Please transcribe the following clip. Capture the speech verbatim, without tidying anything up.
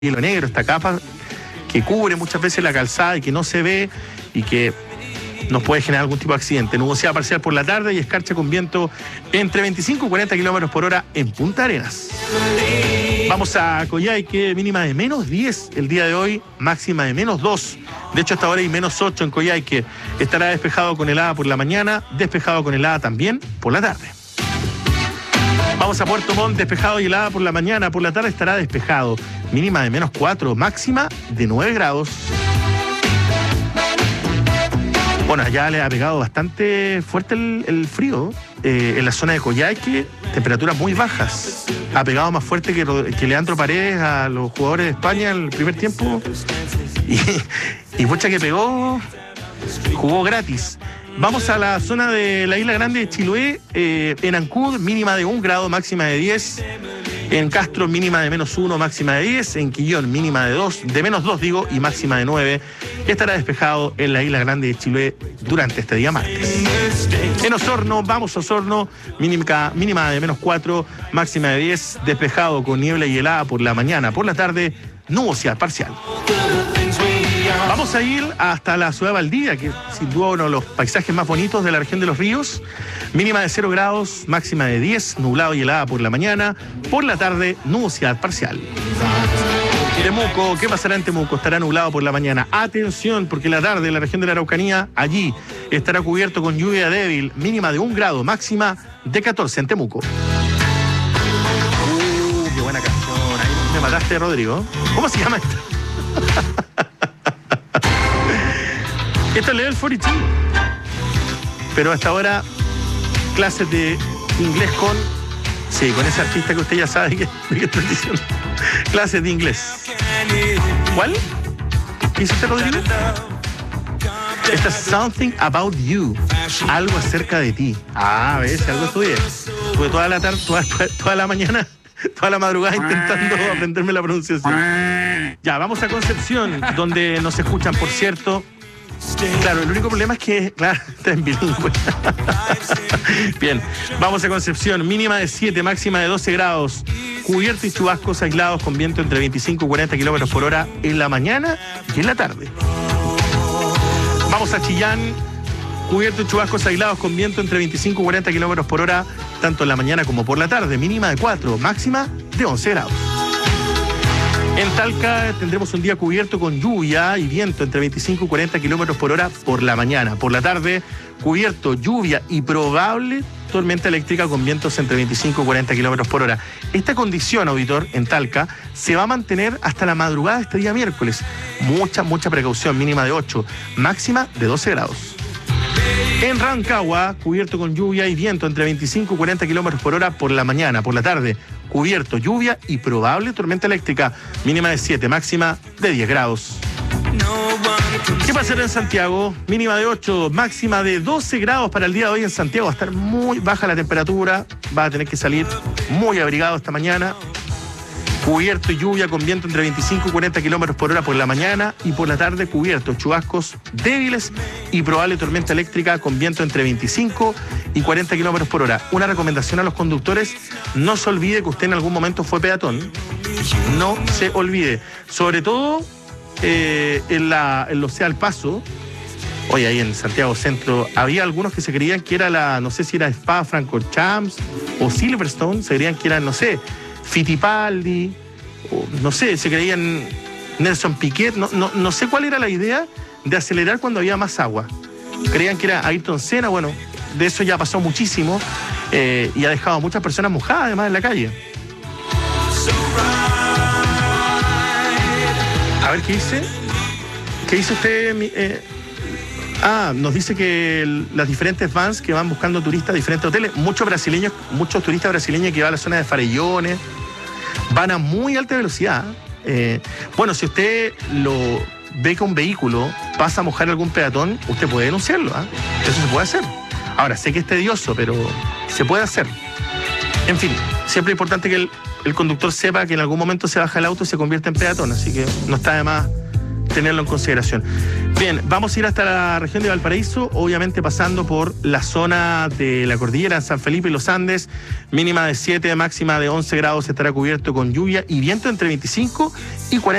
hielo negro, esta capa que cubre muchas veces la calzada y que no se ve y que nos puede generar algún tipo de accidente. Nubosidad parcial por la tarde y escarcha con viento entre veinticinco y cuarenta kilómetros por hora en Punta Arenas. Vamos a Coyhaique, mínima de menos diez el día de hoy, máxima de menos dos. De hecho, hasta ahora hay menos ocho en Coyhaique. Estará despejado con helada por la mañana, despejado con helada también por la tarde. Vamos a Puerto Montt, despejado y helada por la mañana, por la tarde estará despejado. Mínima de menos cuatro, máxima de nueve grados. Bueno, allá le ha pegado bastante fuerte el, el frío. Eh, en la zona de Coyhaique, temperaturas muy bajas. Ha pegado más fuerte que, que Leandro Paredes a los jugadores de España en el primer tiempo. Y, y pucha que pegó, jugó gratis. Vamos a la zona de la Isla Grande de Chiloé, eh, en Ancud, mínima de un grado, máxima de diez. En Castro, mínima de menos uno, máxima de diez. En Quillón, mínima de dos, de menos dos digo, y máxima de nueve. Estará despejado en la Isla Grande de Chiloé durante este día martes. En Osorno, vamos a Osorno, mínima, mínima de menos cuatro, máxima de diez. Despejado con niebla y helada por la mañana, por la tarde, nubosidad parcial. Vamos a ir hasta la ciudad de Valdivia, que sin duda uno de los paisajes más bonitos de la región de los ríos. Mínima de cero grados, máxima de diez, nublado y helada por la mañana, por la tarde, nubosidad parcial. Temuco, ¿qué pasará en Temuco? Estará nublado por la mañana. Atención, porque la tarde en la región de la Araucanía, allí estará cubierto con lluvia débil, mínima de un grado, máxima de catorce en Temuco. Uh, qué buena canción. Ahí me mataste, Rodrigo. ¿Cómo se llama esta? Esto es Level cuarenta y dos. Pero hasta ahora, clases de inglés con... Sí, con ese artista que usted ya sabe que, que estoy diciendo. Clases de inglés. ¿Cuál? ¿Qué hizo usted, Rodrigo? Esta es Something About You. Algo acerca de ti. Ah, ves, algo estudié. Estuve toda la tarde, toda, toda la mañana, toda la madrugada intentando aprenderme la pronunciación. Ya, vamos a Concepción, donde nos escuchan, por cierto. Claro, el único problema es que, claro, está en bilingüe. Bien, vamos a Concepción, mínima de siete, máxima de doce grados, cubierto y chubascos aislados con viento entre veinticinco y cuarenta kilómetros por hora en la mañana y en la tarde. Vamos a Chillán, cubierto y chubascos aislados con viento entre veinticinco y cuarenta kilómetros por hora, tanto en la mañana como por la tarde, mínima de cuatro, máxima de once grados. En Talca tendremos un día cubierto con lluvia y viento entre veinticinco y cuarenta kilómetros por hora por la mañana. Por la tarde, cubierto, lluvia y probable tormenta eléctrica con vientos entre veinticinco y cuarenta kilómetros por hora. Esta condición, auditor, en Talca, se va a mantener hasta la madrugada de este día miércoles. Mucha, mucha precaución, mínima de ocho, máxima de doce grados. En Rancagua, cubierto con lluvia y viento entre veinticinco y cuarenta kilómetros por hora por la mañana. Por la tarde, cubierto, lluvia y probable tormenta eléctrica, mínima de siete, máxima de diez grados. ¿Qué pasará en Santiago? Mínima de ocho, máxima de doce grados para el día de hoy en Santiago. Va a estar muy baja la temperatura, va a tener que salir muy abrigado esta mañana. Cubierto y lluvia con viento entre veinticinco y cuarenta kilómetros por hora por la mañana y por la tarde cubierto, chubascos débiles y probable tormenta eléctrica con viento entre veinticinco y cuarenta kilómetros por hora. Una recomendación a los conductores, no se olvide que usted en algún momento fue peatón. No se olvide. Sobre todo eh, en, la, en los Sea al Paso, hoy ahí en Santiago Centro, había algunos que se creían que era la, no sé si era Spa Francorchamps o Silverstone, se creían que eran, no sé, Fittipaldi, o no sé, se creían Nelson Piquet, no, no, no sé cuál era la idea de acelerar cuando había más agua. Creían que era Ayrton Senna, bueno, de eso ya pasó muchísimo eh, y ha dejado a muchas personas mojadas además en la calle. A ver, ¿qué dice? ¿Qué dice usted? Eh, ah, nos dice que el, las diferentes vans que van buscando turistas a diferentes hoteles, muchos brasileños, muchos turistas brasileños que van a la zona de Farellones, van a muy alta velocidad. Eh, bueno, si usted lo ve que un vehículo pasa a mojar a algún peatón, usted puede denunciarlo, ¿eh? Eso se puede hacer. Ahora, sé que es tedioso, pero se puede hacer. En fin, siempre es importante que el, el conductor sepa que en algún momento se baja el auto y se convierte en peatón, así que no está de más tenerlo en consideración. Bien, vamos a ir hasta la región de Valparaíso, obviamente pasando por la zona de la cordillera, San Felipe y los Andes, mínima de siete, máxima de once grados, estará cubierto con lluvia y viento entre veinticinco y cuarenta.